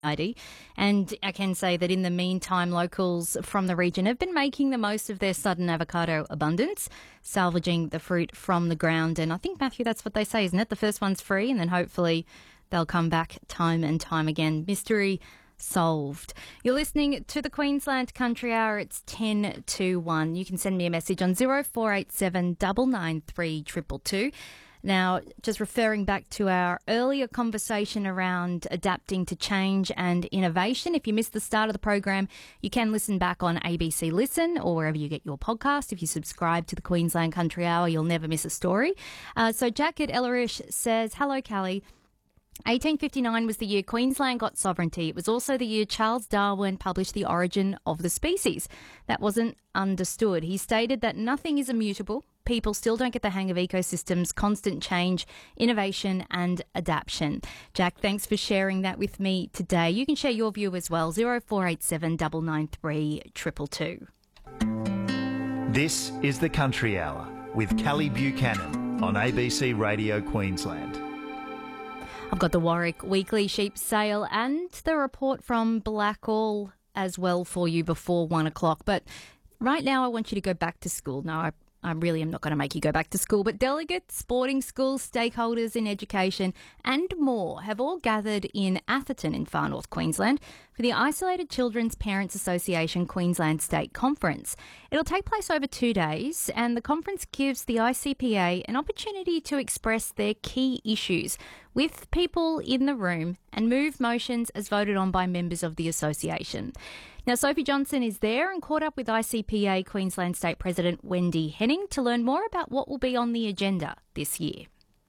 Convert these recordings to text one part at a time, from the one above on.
ID. And I can say that in the meantime, locals from the region have been making the most of their sudden avocado abundance, salvaging the fruit from the ground. And I think, Matthew, that's what they say, isn't it? The first one's free, and then hopefully they'll come back time and time again. Mystery solved. You're listening to the Queensland Country Hour. It's 10 to 1. You can send me a message on 0487 993 222. Now, just referring back to our earlier conversation around adapting to change and innovation, if you missed the start of the program, you can listen back on ABC Listen or wherever you get your podcast. If you subscribe to the Queensland Country Hour, you'll never miss a story. So Jack at Ellerish says, hello, Callie. 1859 was the year Queensland got sovereignty. It was also the year Charles Darwin published The Origin of the Species. That wasn't understood. He stated that nothing is immutable. People still don't get the hang of ecosystems, constant change, innovation and adaptation. Jack, thanks for sharing that with me today. You can share your view as well, 0487 993 222. This is the Country Hour with Callie Buchanan on ABC Radio Queensland. I've got the Warwick Weekly Sheep Sale and the report from Blackall as well for you before 1 o'clock. But right now I want you to go back to school. No, I really am not going to make you go back to school, but delegates, sporting schools, stakeholders in education and more have all gathered in Atherton in far north Queensland for the Isolated Children's Parents Association Queensland State Conference. It'll take place over 2 days, and the conference gives the ICPA an opportunity to express their key issues with people in the room and move motions as voted on by members of the association. Now, Sophie Johnson is there and caught up with ICPA Queensland State President Wendy Henning to learn more about what will be on the agenda this year.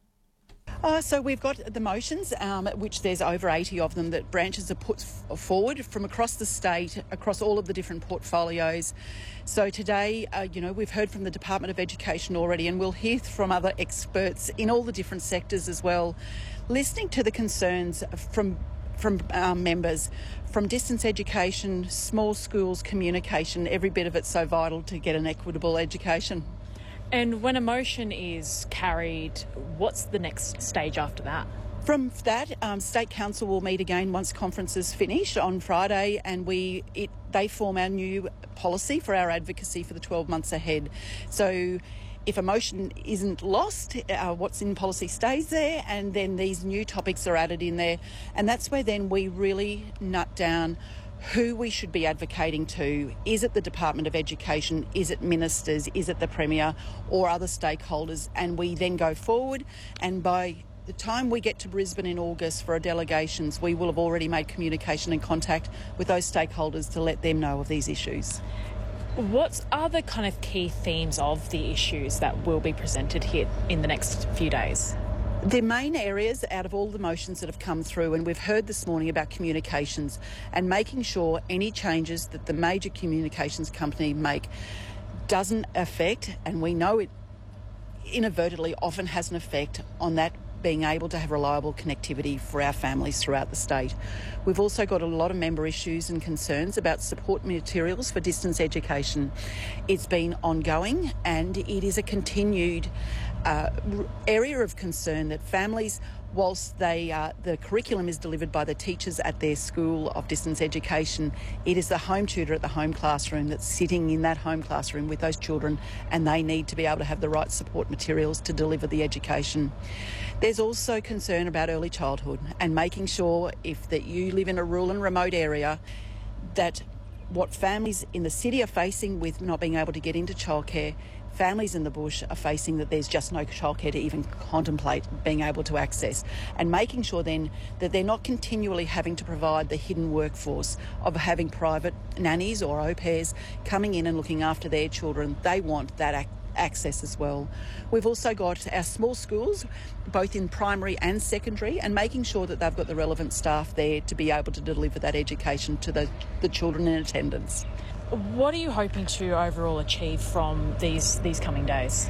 So we've got the motions, which there's over 80 of them, that branches are put forward from across the state, across all of the different portfolios. So today, we've heard from the Department of Education already, and we'll hear from other experts in all the different sectors as well, listening to the concerns from members, from distance education, small schools, communication, every bit of it's so vital to get an equitable education. And when a motion is carried, what's the next stage after that? From that, State Council will meet again once conference is finished on Friday, and they form our new policy for our advocacy for the 12 months ahead. So if a motion isn't lost, what's in policy stays there, and then these new topics are added in there. And that's where then we really nut down who we should be advocating to. Is it the Department of Education? Is it ministers? Is it the Premier or other stakeholders? And we then go forward, and by the time we get to Brisbane in August for our delegations, we will have already made communication and contact with those stakeholders to let them know of these issues. What are the kind of key themes of the issues that will be presented here in the next few days? The main areas out of all the motions that have come through, and we've heard this morning about communications and making sure any changes that the major communications company make doesn't affect, and we know it inadvertently often has an effect on that being able to have reliable connectivity for our families throughout the state. We've also got a lot of member issues and concerns about support materials for distance education. It's been ongoing, and it is a continued area of concern that families, whilst the curriculum is delivered by the teachers at their school of distance education, it is the home tutor at the home classroom that's sitting in that home classroom with those children, and they need to be able to have the right support materials to deliver the education. There's also concern about early childhood and making sure, if that you live in a rural and remote area, that what families in the city are facing with not being able to get into childcare, families in the bush are facing that there's just no childcare to even contemplate being able to access, and making sure then that they're not continually having to provide the hidden workforce of having private nannies or au pairs coming in and looking after their children. They want that access as well. We've also got our small schools, both in primary and secondary, and making sure that they've got the relevant staff there to be able to deliver that education to the children in attendance. What are you hoping to overall achieve from these coming days?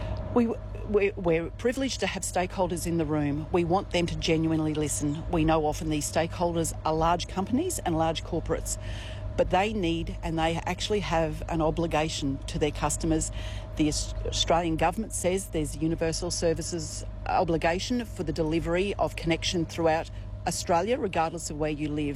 We're privileged to have stakeholders in the room. We want them to genuinely listen. We know often these stakeholders are large companies and large corporates, but they need, and they actually have an obligation to their customers. The Australian government says there's universal services obligation for the delivery of connection throughout Australia, regardless of where you live.